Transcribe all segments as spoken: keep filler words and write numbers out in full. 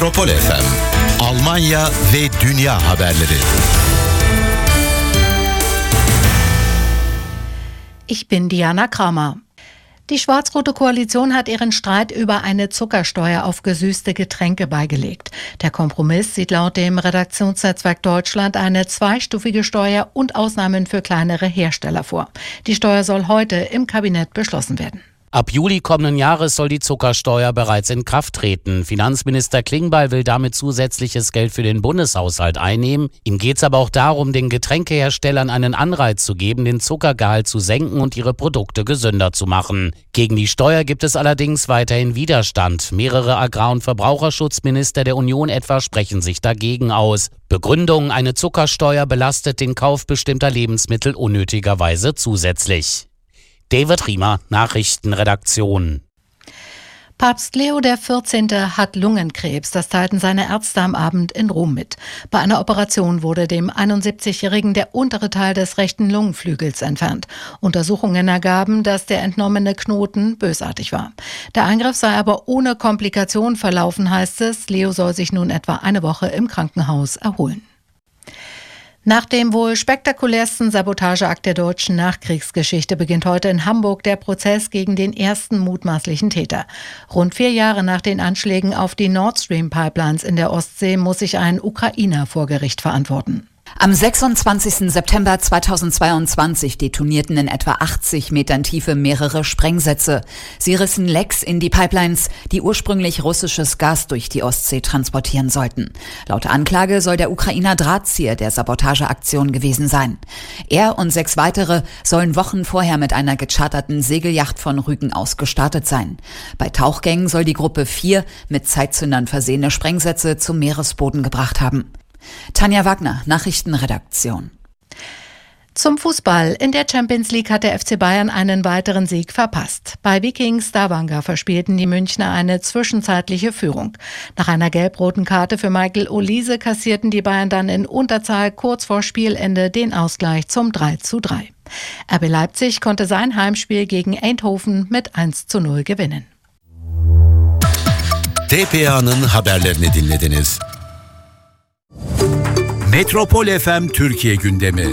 Metropol F M, Almanya ve dünya haberleri. Ich bin Diana Kramer. Die schwarz-rote Koalition hat ihren Streit über eine Zuckersteuer auf gesüßte Getränke beigelegt. Der Kompromiss sieht laut dem Redaktionsnetzwerk Deutschland eine zweistufige Steuer und Ausnahmen für kleinere Hersteller vor. Die Steuer soll heute im Kabinett beschlossen werden. Ab Juli kommenden Jahres soll die Zuckersteuer bereits in Kraft treten. Finanzminister Klingbeil will damit zusätzliches Geld für den Bundeshaushalt einnehmen. Ihm geht es aber auch darum, den Getränkeherstellern einen Anreiz zu geben, den Zuckergehalt zu senken und ihre Produkte gesünder zu machen. Gegen die Steuer gibt es allerdings weiterhin Widerstand. Mehrere Agrar- und Verbraucherschutzminister der Union etwa sprechen sich dagegen aus. Begründung: Eine Zuckersteuer belastet den Kauf bestimmter Lebensmittel unnötigerweise zusätzlich. David Riemer, Nachrichtenredaktion. Papst Leo der vierzehnte hat Lungenkrebs, das teilten seine Ärzte am Abend in Rom mit. Bei einer Operation wurde dem einundsiebzigjährigen der untere Teil des rechten Lungenflügels entfernt. Untersuchungen ergaben, dass der entnommene Knoten bösartig war. Der Eingriff sei aber ohne Komplikation verlaufen, heißt es. Leo soll sich nun etwa eine Woche im Krankenhaus erholen. Nach dem wohl spektakulärsten Sabotageakt der deutschen Nachkriegsgeschichte beginnt heute in Hamburg der Prozess gegen den ersten mutmaßlichen Täter. Rund vier Jahre nach den Anschlägen auf die Nord Stream Pipelines in der Ostsee muss sich ein Ukrainer vor Gericht verantworten. Am sechsundzwanzigsten September zweitausendzweiundzwanzig detonierten in etwa achtzig Metern Tiefe mehrere Sprengsätze. Sie rissen Lecks in die Pipelines, die ursprünglich russisches Gas durch die Ostsee transportieren sollten. Laut Anklage soll der Ukrainer Drahtzieher der Sabotageaktion gewesen sein. Er und sechs weitere sollen Wochen vorher mit einer gecharterten Segelyacht von Rügen aus gestartet sein. Bei Tauchgängen soll die Gruppe vier mit Zeitzündern versehene Sprengsätze zum Meeresboden gebracht haben. Tanja Wagner, Nachrichtenredaktion. Zum Fußball. In der Champions League hat der F C Bayern einen weiteren Sieg verpasst. Bei Viking Stavanger verspielten die Münchner eine zwischenzeitliche Führung. Nach einer gelb-roten Karte für Michael Olise kassierten die Bayern dann in Unterzahl kurz vor Spielende den Ausgleich zum drei zu drei. R B Leipzig konnte sein Heimspiel gegen Eindhoven mit eins zu null gewinnen. T P A'nın haberlerini dinlediniz. Metropol F M Türkiye gündemi.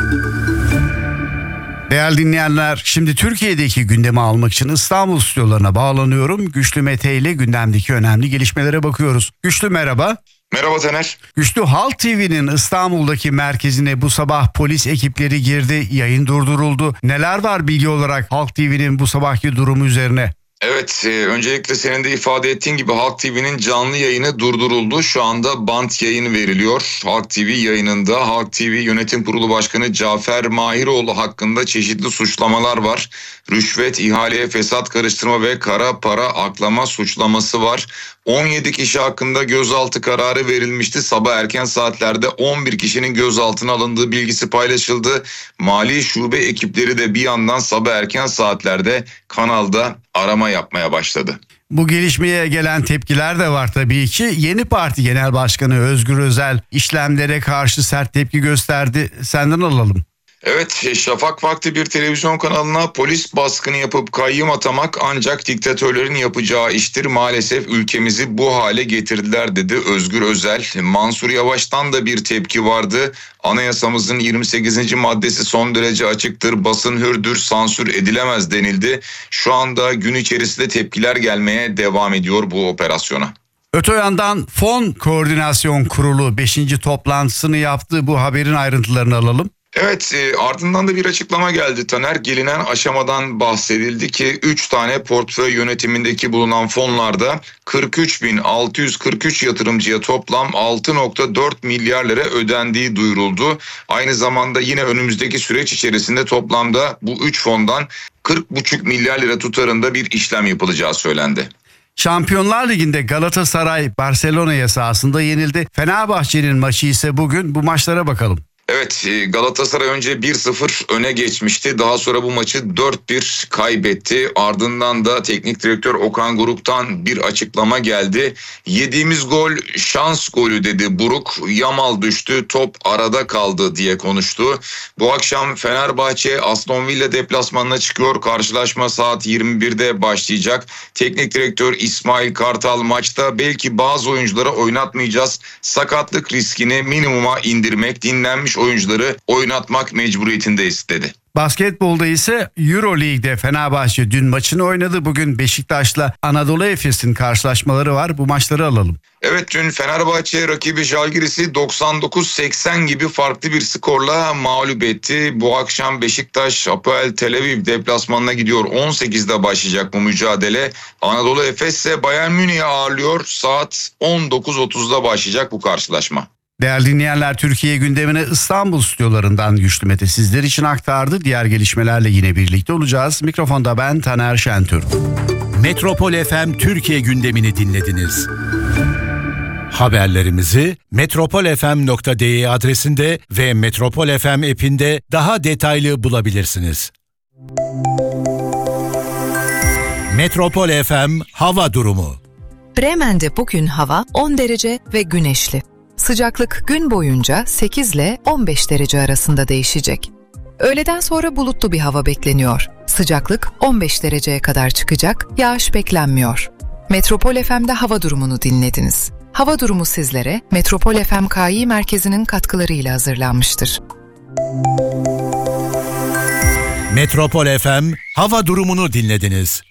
Değerli dinleyenler, şimdi Türkiye'deki gündemi almak için İstanbul stüdyolarına bağlanıyorum. Güçlü Mete ile gündemdeki önemli gelişmelere bakıyoruz. Güçlü merhaba. Merhaba Taner. Güçlü, Halk T V'nin İstanbul'daki merkezine bu sabah polis ekipleri girdi, yayın durduruldu. Neler var bilgi olarak Halk T V'nin bu sabahki durumu üzerine? Evet, e, öncelikle senin de ifade ettiğin gibi Halk T V'nin canlı yayını durduruldu. Şu anda bant yayını veriliyor. Halk T V yayınında Halk T V Yönetim Kurulu Başkanı Cafer Mahiroğlu hakkında çeşitli suçlamalar var. Rüşvet, ihaleye fesat karıştırma ve kara para aklama suçlaması var. on yedi kişi hakkında gözaltı kararı verilmişti. Sabah erken saatlerde on bir kişinin gözaltına alındığı bilgisi paylaşıldı. Mali şube ekipleri de bir yandan sabah erken saatlerde kanalda arama yapmaya başladı. Bu gelişmeye gelen tepkiler de var tabii ki. Yeni Parti Genel Başkanı Özgür Özel işlemlere karşı sert tepki gösterdi. Senden alalım. Evet, Şafak vakti bir televizyon kanalına polis baskını yapıp kayyım atamak ancak diktatörlerin yapacağı iştir. Maalesef ülkemizi bu hale getirdiler dedi Özgür Özel. Mansur Yavaş'tan da bir tepki vardı. Anayasamızın yirmi sekizinci maddesi son derece açıktır. Basın hürdür, sansür edilemez denildi. Şu anda gün içerisinde tepkiler gelmeye devam ediyor bu operasyona. Öte yandan Fon Koordinasyon Kurulu beşinci toplantısını yaptı. Bu haberin ayrıntılarını alalım. Evet, e, ardından da bir açıklama geldi Taner. Gelinen aşamadan bahsedildi ki üç tane portföy yönetimindeki bulunan fonlarda kırk üç bin altı yüz kırk üç yatırımcıya toplam altı virgül dört milyar lira ödendiği duyuruldu. Aynı zamanda yine önümüzdeki süreç içerisinde toplamda bu üç fondan kırk buçuk milyar lira tutarında bir işlem yapılacağı söylendi. Şampiyonlar Ligi'nde Galatasaray Barcelona'ya sahasında yenildi. Fenerbahçe'nin maçı ise bugün. Bu maçlara bakalım. Evet, Galatasaray önce bir sıfır öne geçmişti. Daha sonra bu maçı dört bir kaybetti. Ardından da teknik direktör Okan Buruk'tan bir açıklama geldi. Yediğimiz gol şans golü dedi Buruk. Yamal düştü, top arada kaldı diye konuştu. Bu akşam Fenerbahçe Aston Villa deplasmanına çıkıyor. Karşılaşma saat yirmi birde başlayacak. Teknik direktör İsmail Kartal maçta belki bazı oyuncuları oynatmayacağız. Sakatlık riskini minimuma indirmek, dinlenmiş oyuncuları oynatmak mecburiyetindeyiz dedi. Basketbolda ise Euroleague'de Fenerbahçe dün maçını oynadı. Bugün Beşiktaş'la Anadolu Efes'in karşılaşmaları var. Bu maçları alalım. Evet, dün Fenerbahçe rakibi Žalgiris'i doksan dokuz seksen gibi farklı bir skorla mağlup etti. Bu akşam Beşiktaş Apoel Tel Aviv deplasmanına gidiyor. on sekizde başlayacak bu mücadele. Anadolu Efes ise Bayern Münih'i ağırlıyor. Saat on dokuz otuzda başlayacak bu karşılaşma. Değerli dinleyenler, Türkiye gündemine İstanbul stüdyolarından Güçlü Mete sizler için aktardı. Diğer gelişmelerle yine birlikte olacağız. Mikrofonda ben Taner Şentürk. Metropol F M Türkiye gündemini dinlediniz. Haberlerimizi metropol f m nokta d e adresinde ve Metropol F M app'inde daha detaylı bulabilirsiniz. Metropol F M hava durumu. Bremen'de bugün hava on derece ve güneşli. Sıcaklık gün boyunca sekiz ile on beş derece arasında değişecek. Öğleden sonra bulutlu bir hava bekleniyor. Sıcaklık on beş dereceye kadar çıkacak, yağış beklenmiyor. Metropol F M'de hava durumunu dinlediniz. Hava durumu sizlere Metropol F M K İ merkezinin katkılarıyla hazırlanmıştır. Metropol F M hava durumunu dinlediniz.